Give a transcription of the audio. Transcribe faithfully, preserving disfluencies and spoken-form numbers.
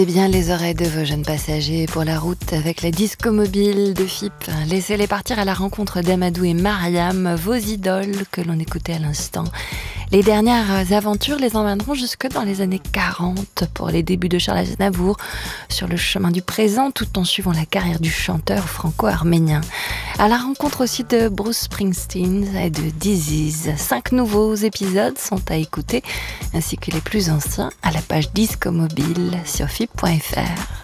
Eh bien, les oreilles de vos jeunes passagers pour la route avec la disco mobile de F I P. Laissez-les partir à la rencontre d'Amadou et Mariam, vos idoles que l'on écoutait à l'instant. Les dernières aventures les emmèneront jusque dans les années quarante pour les débuts de Charles Aznavour sur le chemin du présent tout en suivant la carrière du chanteur franco-arménien. À la rencontre aussi de Bruce Springsteen et de Disease. Cinq nouveaux épisodes sont à écouter ainsi que les plus anciens à la page Disco Mobile sur F I P point F R.